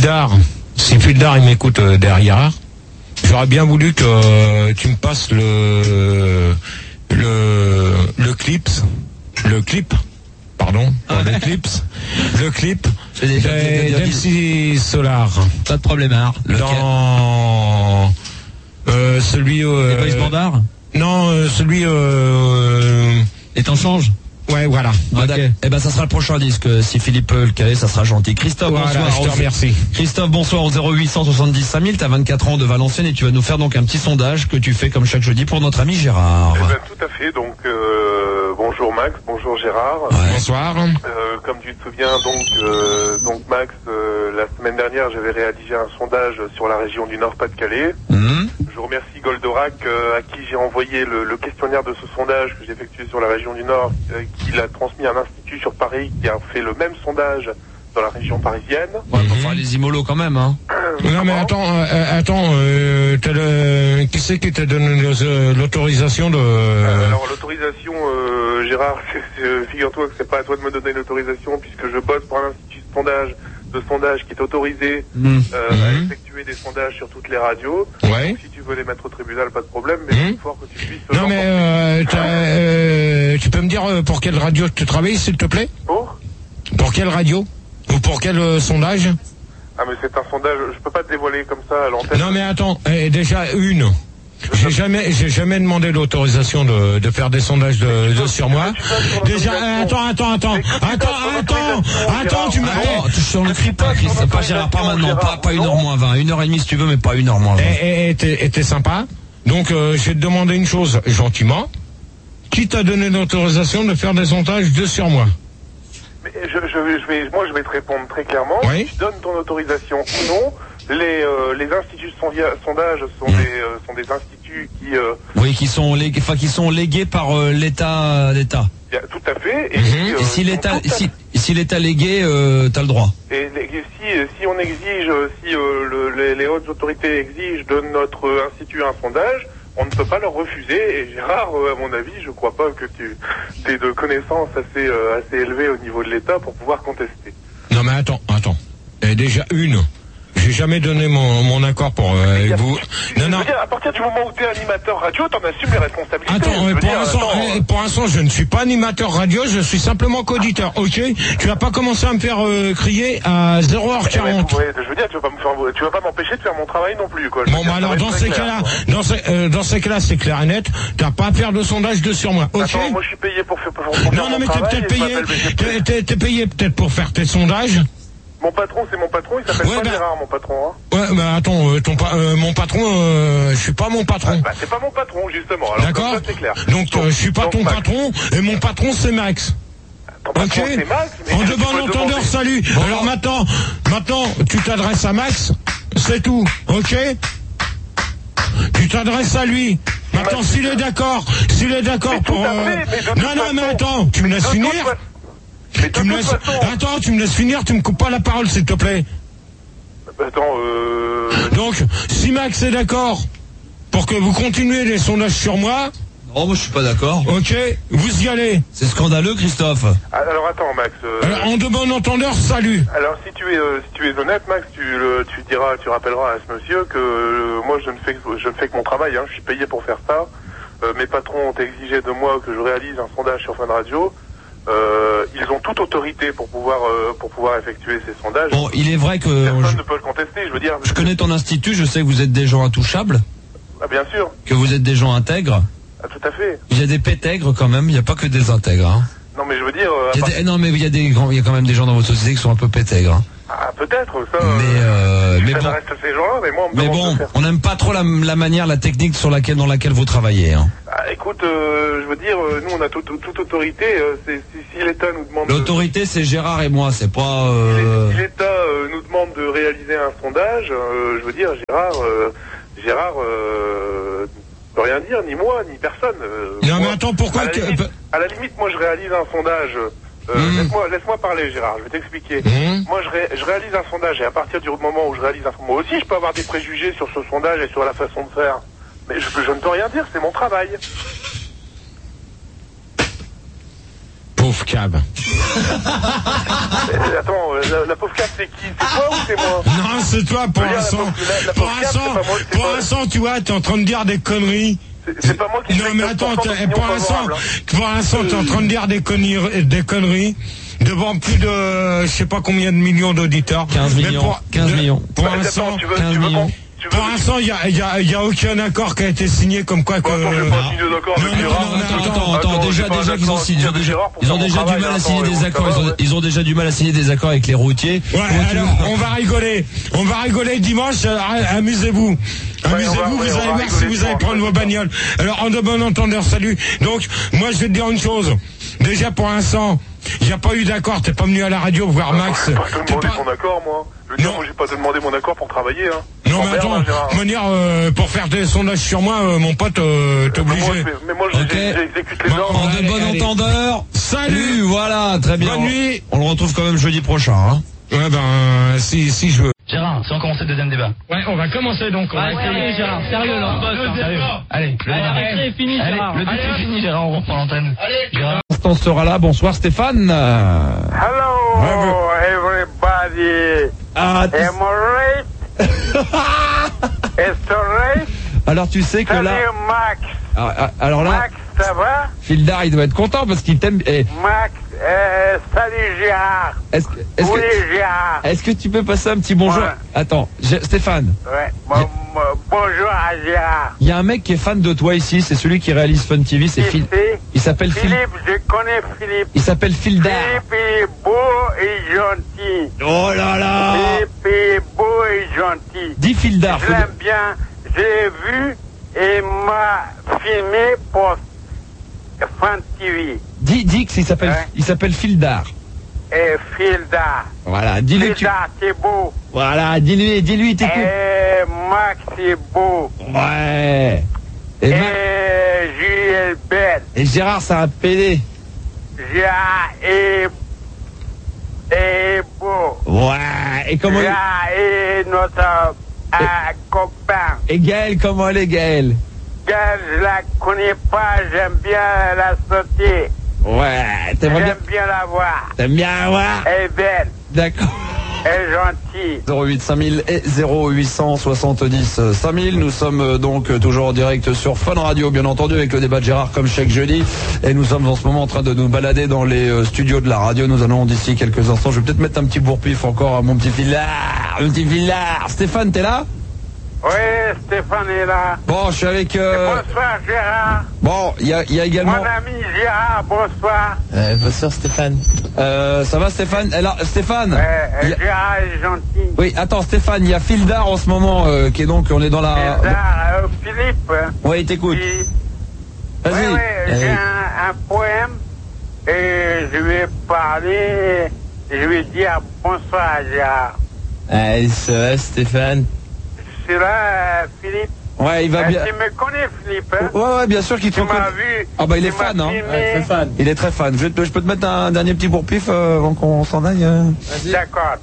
Fildar, si Fildar il m'écoute derrière, j'aurais bien voulu que tu me passes le clip, le clip d'MC Solar. Pas de problème, hein. Dans celui Les Boys Bandar. Non, celui Et t'en changes. Ouais, voilà. Okay. Eh ben, ça sera le prochain disque. Si Philippe peut le caler, ça sera gentil. Christophe, voilà, bonsoir. Je te remercie. Christophe, bonsoir au 0870 5000. T'as 24 ans de Valenciennes et tu vas nous faire donc un petit sondage que tu fais comme chaque jeudi pour notre ami Gérard. Eh ben, tout à fait. Donc, bonjour Max, bonjour Gérard. Ouais. Bonsoir. Comme tu te souviens, donc Max, la semaine dernière, j'avais réalisé un sondage sur la région du Nord-Pas-de-Calais. Je remercie Goldorak, à qui j'ai envoyé le questionnaire de ce sondage que j'ai effectué sur la région du Nord, qu'il a transmis à un institut sur Paris qui a fait le même sondage dans la région parisienne. Ouais, pour faire les immolos quand même, hein. Non mais attends, qui c'est qui t'a donné l'autorisation de... Alors l'autorisation, Gérard, figure-toi que c'est pas à toi de me donner l'autorisation puisque je bosse pour un institut de sondage qui est autorisé à effectuer des sondages sur toutes les radios. Ouais. Donc, si tu veux les mettre au tribunal, pas de problème, mais il faut que tu puisses... Non mais tu peux me dire pour quelle radio tu travailles, s'il te plaît? Pour quelle radio? Ou pour quel sondage? Ah mais c'est un sondage, je peux pas te dévoiler comme ça à l'antenne. Non mais attends, déjà une. J'ai jamais demandé l'autorisation de faire des sondages sur moi. Déjà, attends, tu me... Sur le cri pas, Chris, pas Gérard, pas maintenant, pas 1h-20, 1h30 si tu veux, mais pas 1h-20. T'es sympa. Donc, je vais te demander une chose, gentiment. Qui t'a donné l'autorisation de faire des sondages sur moi? Mais moi je vais te répondre très clairement. Oui. Si tu donnes ton autorisation ou non, les instituts de sondage sont des instituts qui... Oui, qui sont légués par l'État. Tout à fait. Et, si l'État légué, t'as le droit. Et si on exige, les hautes autorités exigent de notre institut un sondage, on ne peut pas leur refuser. Et Gérard, à mon avis, je crois pas que tu aies de connaissances assez élevées au niveau de l'État pour pouvoir contester. Non mais attends. Déjà une. J'ai jamais donné mon accord pour vous. Non. Dire, à partir du moment où tu es animateur radio, t'en assumes les responsabilités. Attends, pour l'instant, je ne suis pas animateur radio, je suis simplement qu'auditeur. Ok, tu vas pas commencer à me faire crier à 0h40. Je veux dire, tu vas pas m'empêcher de faire mon travail non plus, quoi. Bon, bah alors dans ces cas-là, c'est clair et net. T'as pas à faire de sondage sur moi. Ok. Attends, moi je suis payé pour faire non, mais t'es peut-être payé. T'es payé peut-être pour faire tes sondages. Mon patron, c'est mon patron, il s'appelle pas Gérard, mon patron. Hein. Ouais, bah attends, mon patron, je suis pas mon patron. Bah, c'est pas mon patron, justement. Alors, d'accord. c'est clair. Donc, je suis pas ton patron, et mon patron, c'est Max. Ton patron, c'est Max, mais en de bon entendeur, salut. Bon. Alors maintenant, tu t'adresses à Max, c'est tout, ok? Tu t'adresses à lui. Maintenant, s'il est d'accord pour... Non, mais attends, tu me laisses finir? Tu me laisses finir, tu me coupes pas la parole, s'il te plaît. Donc, si Max est d'accord pour que vous continuez les sondages sur moi... Non, moi je suis pas d'accord. Ok, vous y allez. C'est scandaleux, Christophe. Alors attends, Max. En de bon entendeur, salut. Alors si tu es honnête, Max, tu rappelleras à ce monsieur que moi je ne fais que mon travail. Hein, je suis payé pour faire ça. Mes patrons ont exigé de moi que je réalise un sondage sur Fun Radio. Ils ont toute autorité pour pouvoir effectuer ces sondages. Bon, il est vrai que personne ne peut le contester. Je veux dire. Je connais ton institut. Je sais que vous êtes des gens intouchables. Ah, bien sûr. Que vous êtes des gens intègres. Ah, tout à fait. Il y a des pétègres quand même. Il n'y a pas que des intègres. Hein. Non, mais je veux dire. Non, mais il y a quand même des gens dans votre société qui sont un peu pétègres. Hein. Ah, peut-être ça. Mais ça bon. reste ces gens-là, mais moi. On n'aime pas trop la manière, la technique dans laquelle vous travaillez. Hein. Ah, écoute, je veux dire, nous on a toute autorité. Si l'État nous demande. L'autorité, c'est Gérard et moi, c'est pas. Si l'État nous demande de réaliser un sondage, je veux dire, Gérard peut rien dire, ni moi, ni personne. Non, mais attends, pourquoi à la limite, moi je réalise un sondage. Laisse-moi parler, Gérard, je vais t'expliquer. Moi, je réalise un sondage, et à partir du moment où je réalise un sondage, moi aussi, je peux avoir des préjugés sur ce sondage et sur la façon de faire. Mais je ne peux rien dire, c'est mon travail. Pauvre cab. Attends, la pauvre carte, c'est qui? C'est toi ou c'est moi? Non, c'est toi, pour l'instant. Pour l'instant, tu vois, t'es en train de dire des conneries. C'est pas moi qui Non, mais attends, pour l'instant, t'es en train de dire des conneries. Devant plus de, je sais pas combien de millions d'auditeurs. 15 millions. 15 millions. Pour l'instant, 15 millions. Pour l'instant, il y a aucun accord qui a été signé comme quoi que. Attends, j'ai pas signé d'accord avec Gérard. Attends, déjà qu'ils ont signé. Ils ont déjà du mal à signer des accords. Ils ont déjà du mal à signer des accords avec les routiers. Ouais, alors, on va rigoler dimanche. Amusez-vous. Amusez-vous, vous allez voir si vous allez prendre vos bagnoles. Alors, en de bon entendeur, salut. Donc, moi, je vais te dire une chose. Déjà, pour l'instant, il n'y a pas eu d'accord. T'es pas venu à la radio voir Max. Je vais pas te demander mon accord, moi. Je veux dire, moi, j'ai pas te demandé mon accord pour travailler, hein. Non, mais attends, de manière, pour faire des sondages sur moi, mon pote, t'es obligé. Mais moi, j'exécute les ordres. En de bon entendeur. Salut. Voilà, très bien. Bonne nuit. On le retrouve quand même jeudi prochain, hein. Ouais, si je veux. Gérard, si on commence le deuxième débat. Ouais, on va commencer donc. On va essayer, Gérard. Sérieux, là. Sérieux. Allez, le débat est fini, Gérard. Le débat est fini, Gérard, on reprend l'antenne. Allez, On sera là. Bonsoir, Stéphane. Hello, everybody. Ah, Am I right? It's alright? alors tu sais que là. Salut, Max. Alors là, Max, ça va? Phildar, il doit être content parce qu'il t'aime. Max, salut, Gérard. Est-ce que tu peux passer un petit bonjour? Ouais. Attends, Stéphane. Ouais, bonjour à Gérard. Il y a un mec qui est fan de toi ici, c'est celui qui réalise Fun TV, c'est Phil. Il s'appelle Philippe, je connais Philippe. Il s'appelle Phildar. Philippe est beau et gentil. Oh là là. Philippe est beau et gentil. Dis Phildar. Je l'aime bien. J'ai vu et m'a filmé pour Fun TV. Dis qu'il s'appelle, Ouais. il s'appelle Phildar. Et Phildar. Voilà, dis-lui que tu... Phildar, c'est beau. Voilà, dis-lui, il t'écoute. Et Max, c'est beau. Ouais. Et, Jules belle. et Gérard, c'est un PD. Gérard est beau. Ouais. Et comment Gérard est notre copain. Et Gaël, comment elle est Gaël? Gaël, je la connais pas, j'aime bien la sauter. Ouais, t'aimerais bien... J'aime bien la voir. T'aimes bien la voir? Elle est belle, D'accord. elle est gentille. 08 5000 et 0870 5000. Nous sommes donc toujours en direct sur Fun Radio, bien entendu, avec le débat de Gérard comme chaque jeudi. Et nous sommes en ce moment en train de nous balader dans les studios de la radio. Nous allons d'ici quelques instants. Je vais peut-être mettre un petit bourre-pif encore à mon petit Phildar. Un petit Phildar. Stéphane, t'es là? Oui, Stéphane est là. Bon, je suis avec... Bonsoir Gérard. Bon, il y a également... Mon ami Gérard, bonsoir. Bonsoir Stéphane. Ça va Stéphane? Alors, Stéphane Gérard est gentil. Oui, attends Stéphane, il y a Phildar en ce moment qui est donc... On est dans la... Philippe. Oui, t'écoute. Vas-y. Oui, j'ai un poème et je vais parler, je vais dire bonsoir à Gérard. Ça va Stéphane? C'est là, Philippe. Ouais, il va bien. Tu me connais, Philippe, hein? Ouais, bien sûr qu'il te Tu m'as reconnaît. vu. Ah bah il est tu m'as fan, hein. filmé. Ouais, très fan. Il est très fan. Je peux te mettre un dernier petit bourre-pif avant qu'on s'en aille. D'accord.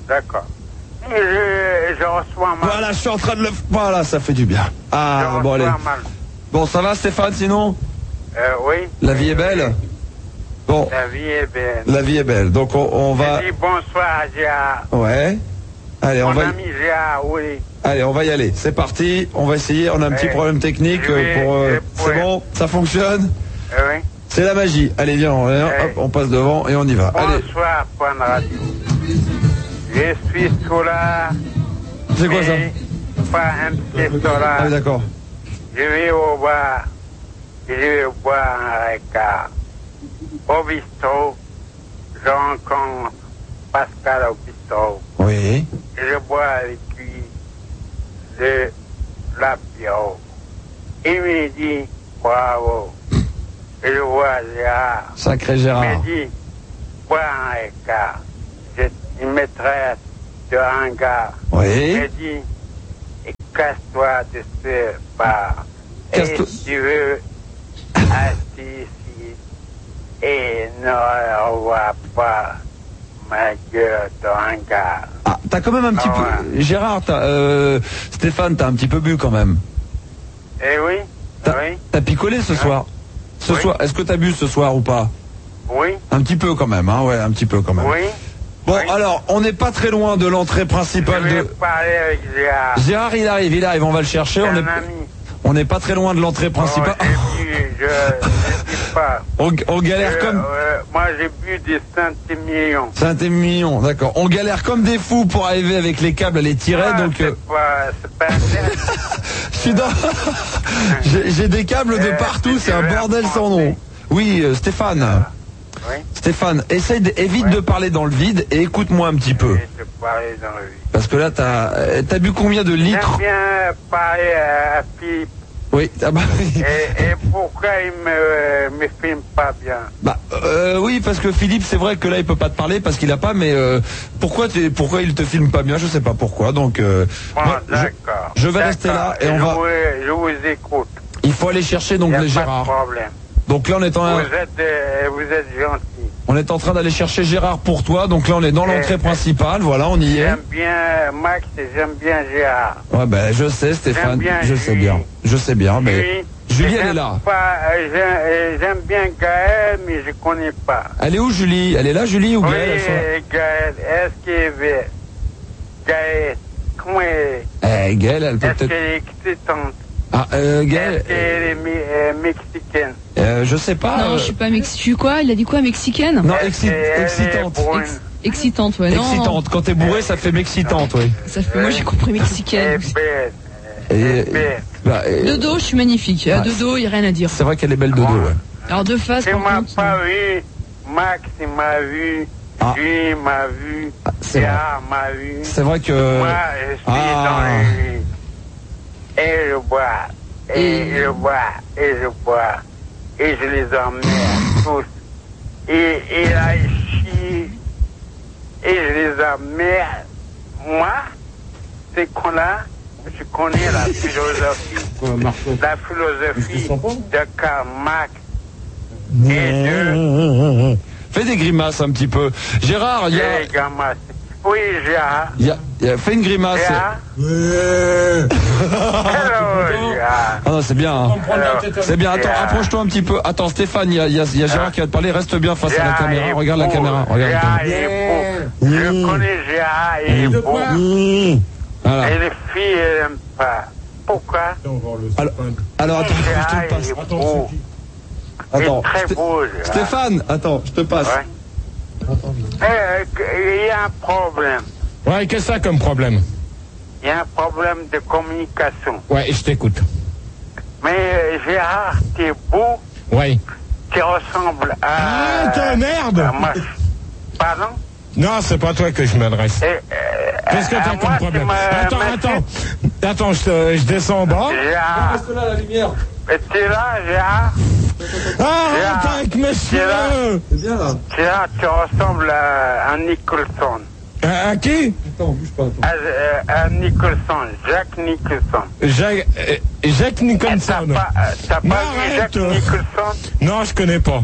Je reçois mal. Voilà, je suis en train de le... Voilà, ça fait du bien. Ah, je bon allez. reçois mal. Bon, ça va Stéphane, sinon? Oui. La vie est belle? Bon, La vie est belle. la vie est belle. Donc on va... Je dis bonsoir à Gérard. Ouais. Allez, on Mon va... ami Gérard, oui. Allez, on va y aller. C'est parti. On va essayer. On a un petit problème technique Oui, C'est bon? Ça fonctionne? Oui. C'est la magie. Allez, viens, hop, on passe devant et on y va. Allez. Bonsoir, Fun Radio. Je suis solar. C'est quoi ça? Pas un petit solar. Ah oui, d'accord. Je vais au bar. Je vais boire un Ricard. Au bistrot, je rencontre Pascal au bistrot. Oui. Je bois avec lui de l'apéro. Il me dit bravo. Et je vois Gérard. Sacré Il Gérard. me dit bois un Ricard. Il me traite de hangar. Il Oui. me dit casse-toi de ce bar. Et Casse-toi. si tu veux, assis ici et ne revois pas ma gueule de hangar. Ah, t'as quand même un petit peu... Gérard, Stéphane, t'as un petit peu bu quand même. Eh oui, oui. T'as picolé ce soir? Ce Oui. soir, est-ce que t'as bu ce soir ou pas? Oui. Un petit peu quand même, hein, ouais, un petit peu quand même. Oui. Bon, Oui. alors, on n'est pas très loin de l'entrée principale Je vais de... parler avec Gérard. Gérard, il arrive, on va le chercher. C'est On un est... ami. On n'est pas très loin de l'entrée principale. Oh, je dis pas. On galère comme... Moi, j'ai bu des Saint-Émilion. Saint-Émilion, d'accord. On galère comme des fous pour arriver avec les câbles à les tirer, donc... C'est pas intéressant. Je suis dans... j'ai des câbles de partout, c'est un bordel sans nom. Oui, Stéphane. Oui. Stéphane, évite de parler dans le vide et écoute-moi un petit peu. Je parler dans le vide. Parce que là, t'as bu combien de litres? J'aime bien parler à Philippe. Oui, ah bah oui. Et pourquoi il me filme pas bien? Bah oui, parce que Philippe, c'est vrai que là il peut pas te parler parce qu'il a pas, mais pourquoi il te filme pas bien? Je sais pas pourquoi. Donc Bon, moi, d'accord. je vais rester là et on va. Je vous écoute. Il faut aller chercher donc Y a les pas Gérard. de problème. Donc là on est Vous êtes gentil. on est en train d'aller chercher Gérard pour toi. Donc là on est dans l'entrée principale. Voilà, on y est. J'aime bien Max et j'aime bien Gérard. Ouais, ben je sais Stéphane, J'aime bien je sais Julie. bien, je sais bien, mais Julie elle est J'aime là. J'aime bien Gaël, mais je connais pas. Elle est où Julie? Elle est là Julie ou Oui, Gaël? Gaël, est-ce qu'elle est Gaël, comment elle est? Gaël, elle peut Est-ce peut-être. qu'elle est excitante? Ah, Gaël. Est-ce qu'elle est mexicaine? Je sais pas. Non, je suis pas mexicaine. Je suis quoi? Il a dit quoi, mexicaine? Non, Est-ce qu'elle est excitante. brune? Excitante, ouais. Non, Excitante. Quand t'es bourré, ça fait m'excitante, oui. ça fait. Moi, j'ai compris Elle mexicaine. est belle. Et- Elle est belle. Bah, De dos, je suis magnifique. Ah, De dos, il n'y a rien à dire. c'est vrai qu'elle est belle de dos, ouais. Alors, de face, Tu par m'as contre. pas vu, Max il m'a vu, Ah. Julie m'a vu, c'est vrai. Gérard m'a vu. C'est vrai que. Moi, je suis Ah. dans les rues. Et je bois, et je bois, et je bois. Et je les emmerde tous. Et là, ils chient. Et je les emmerde. Moi, ces cons-là, je connais la philosophie. La philosophie de Karl Marx. Et de... Fais des grimaces un petit peu. Gérard, il y a. Les gamins. Oui, Gérard. Fais une grimace. Gérard. Hello, Gérard. Ah non, c'est bien. Hein. C'est bien. Attends, Gérard. approche-toi un petit peu. Attends, Stéphane, il y a Gérard qui va te parler. Reste bien face à la Gérard caméra. est Regarde la beau. caméra. Regarde la Gérard caméra. est beau. Je connais Gérard, il est beau. Voilà. Et les filles, elles n'aiment pas. Pourquoi? Alors attends, je Gérard, te le il passe. est beau. Il Attends, est très beau, Gérard. Stéphane, attends, je te passe. Ouais. Il y a un problème. Ouais, qu'est-ce que ça comme problème? Il y a un problème de communication. Ouais, je t'écoute. Mais Gérard, t'es beau, Ouais. tu ressembles à... Ah, t'es merde! à moi. Pardon? Non, c'est pas toi que je m'adresse. Qu'est-ce que t'as comme problème? Attends, je descends en bas. Gérard, Reste là, la lumière. t'es là, Gérard? Arrête Gérard, avec mes t'es là? cheveux! C'est bien là. Gérard, tu ressembles à Nicholson. À qui? Attends, bouge pas. Attends. À Nicholson, Jack Nicholson. Jacques Nicholson. T'as Non, pas vu Jack arrête. Nicholson? Non, je connais pas.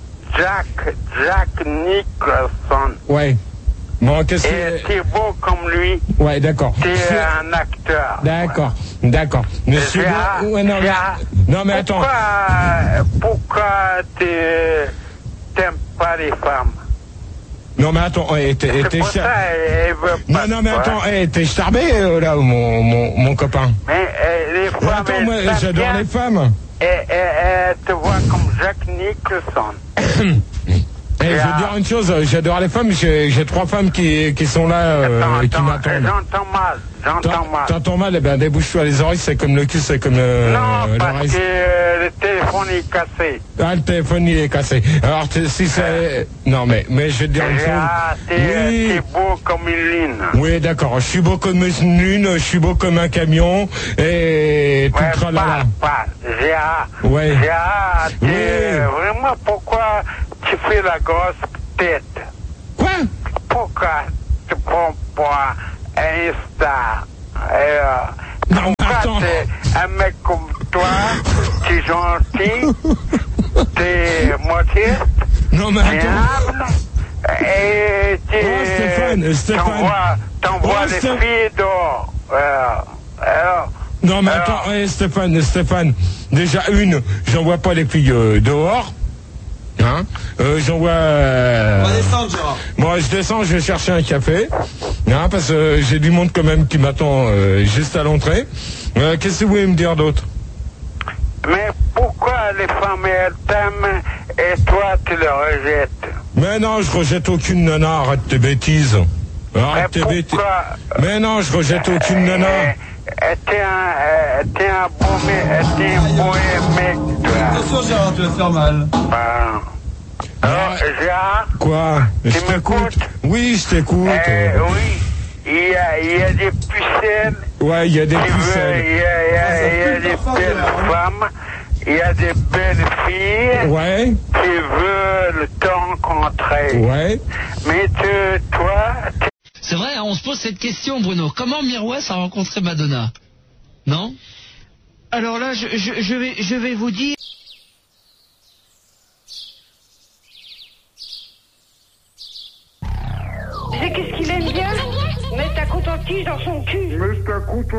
Jack Nicholson. Ouais. Bon, qu'est-ce Et que... t'es beau comme lui. Ouais, d'accord. T'es un acteur. D'accord. Monsieur... Gérard, Ouais, non, Gérard, non, mais attends. Pourquoi t'aimes pas les femmes? Non, mais attends, t'es C'est pour ça elle veut pas. Non, mais toi. attends, t'es starbé, là, mon copain. Mais les femmes, Attends, moi, elles j'adore bien, les femmes. et te voient comme Jack Nicholson. Je vais dire une chose, j'adore les femmes, j'ai 3 femmes qui sont là, et qui m'attendent. J'entends mal. T'entends mal, eh ben débouche-toi les oreilles, c'est comme le cul, c'est comme Non, parce l'oreille. que le téléphone est cassé. Ah, le téléphone il est cassé. Alors si c'est... Non mais je vais te dire une chose. T'es beau comme une lune. Oui, d'accord, je suis beau comme une lune, je suis beau comme un camion, et tout Ouais, le tralala. Gérard. Ouais. Gérard, Oui. vraiment, pourquoi tu fais la grosse tête? Quoi? Pourquoi tu prends pas un star? Non, Pourquoi attends. t'es un mec comme toi, t'es gentil, t'es modeste, Non mais t'es attends. humble, et Stéphane. t'envoies Oh, les Stéphane. filles dehors. Alors, Non mais Alors. attends, Stéphane, déjà j'en vois pas les filles dehors. Hein, j'envoie. On va descendre, Gérard. Moi, je descends, je vais chercher un café. Hein, parce que j'ai du monde quand même qui m'attend juste à l'entrée. Qu'est-ce que vous voulez me dire d'autre? Mais pourquoi les femmes elles t'aiment et toi tu le rejettes? Mais non, je rejette aucune nana, arrête tes bêtises. Arrête tes bêtises. Mais non, je rejette aucune nana. T'es un beau mec, toi. Attention, Gérard, tu vas te faire mal. Alors, Gérard, Quoi? Je t'écoute. Oui, je t'écoute. oui, il y a des pucelles. Ouais, il y a des pucelles. Il y a des belles femmes, il y a des belles filles Ouais. qui veulent te rencontrer. Ouais. Mais toi, C'est vrai, hein, on se pose cette question, Bruno. Comment Mirwais a rencontré Madonna? Non? Alors là, je vais vous dire... Tu sais qu'est-ce qu'il aime bien? Mettre un coton-tige dans son cul.